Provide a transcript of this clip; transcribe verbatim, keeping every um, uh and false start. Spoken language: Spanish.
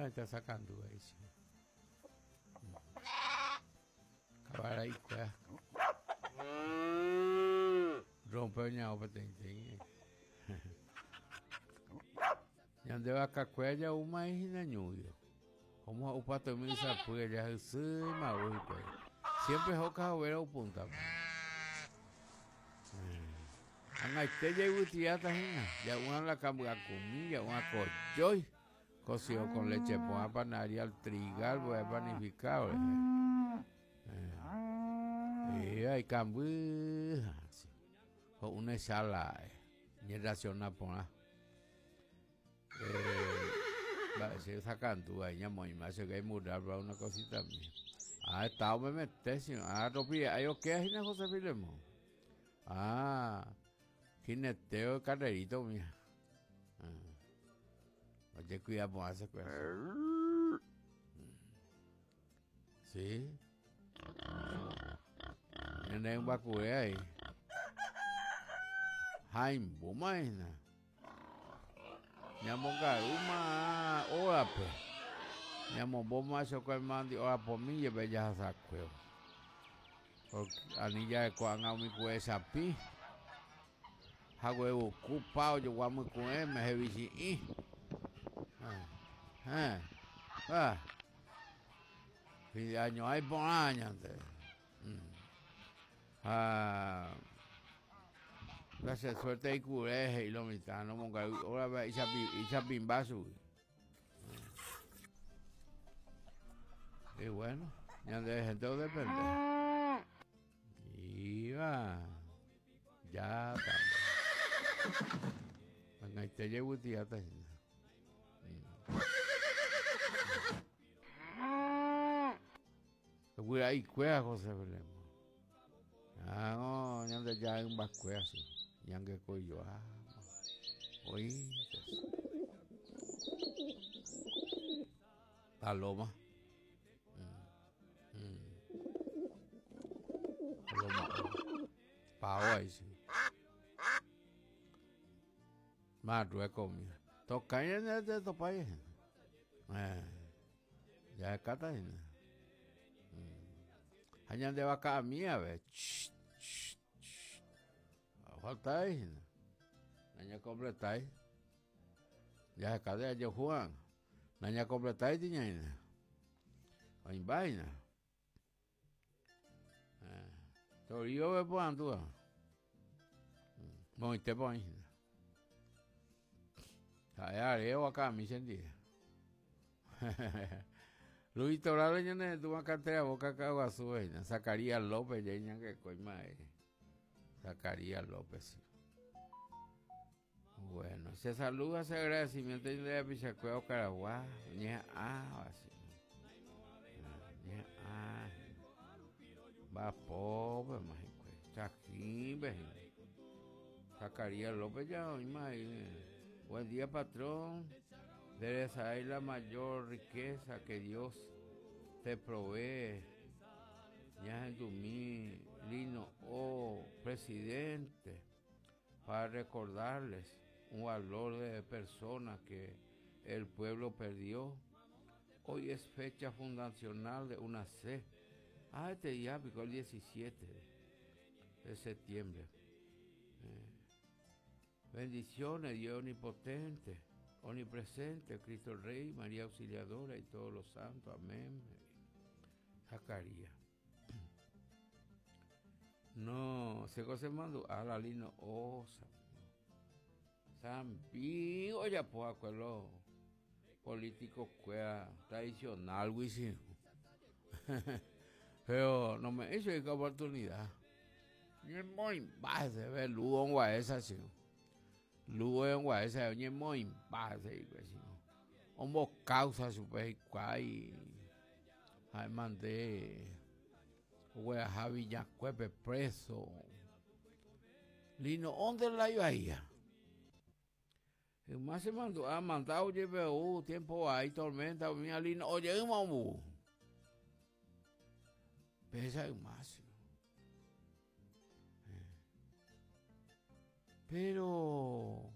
está sacando ahí, sí. Acabar ahí, pues. Rompe ñao petente. Yande va cacuella uma e na ñuyo. Como o pato me sabe ya se maui pues. Siempre hoca vera o punta. Angaite ya utiata hina. Ya una la cambia comida, una cochoy. Cocido con leche poa panaria al trigal, voy a panificar. Eh, hay cambio. O una ensalada. Ni raciona poa. Eh, va, se sacando ahí, ya muy más, se que mudar para una cosita mía. Ah, estaba me metes, ah, ropi, ahí o qué es, José Filemón. Ah, jineteo carrerito mía. Ah, oye, cuidado, pues hace cosas. Sí. Tiene un vacue ahí. Jaime, bumaina. Nyamonga uma ora pe. Nyamon boma sokol mandi ora pomi ye beja sakweo. Porque anilla ko anga mi ko sapi. Hago eu ocupado yo vamos com ele, me revisi i. Ah. Ah. Fin de año hay por año antes. Ah. Gracias, suerte y curé y lo mitad, no monga. Ahora ve, y bimbasu. Y bueno, ya de gente depende. Y va. Ya estamos. Venga, y te llevo y ya te. Voy a ir cuea, José Belén. Ah, no, ya de ya hay un vasco así. Yang que coyo ah oí paloma mm. Mm. Paloma pao ahí sí más rueco comida toca en de estos países eh ya es Catalina allá de vaca mía ve falta ahí nanya completai ya cadê de Juan nanya completai tinha ainda em vaina eh torio é bom tu muito bom ainda aí eu a camisa dia Luis Torales ne tu uma carteira boca cago azul ainda Zacarías López ya que coima Zacarías López. Bueno, se saluda, se agradecimiento de la Pichacueo Caraguá, ñe ah, así. Ñe ah. Va pobre, mágico. Chaquín, vejiga. Zacarías López ya, imagínate. Buen día, patrón. Debes saber la mayor riqueza que Dios te provee. Ya en tu mí, Lino, oh, presidente, para recordarles un valor de persona que el pueblo perdió. Hoy es fecha fundacional de una C. Ah, este día picó el diecisiete de septiembre. Eh. Bendiciones, Dios omnipotente, omnipresente, Cristo Rey, María Auxiliadora y todos los santos. Amén. Zacarías. No, se cosa mandó a la lino osa. Sampi, oye, pues aquello político cuea tradicional, güey. Pero no me hizo esa oportunidad. Ni muy base, ve, luego en Guaesa, sí. Luego en Guaesa, ni muy base, güey. Homo causa su pecuay. Ay, mandé. Güey, Javi Yacuepe preso. Lino, ¿dónde la iba ahí? El más se mandó, ha mandado, lleve, uh, tiempo ahí, tormenta, mía, Lino, oye, mamu. Pesa el más. Pero,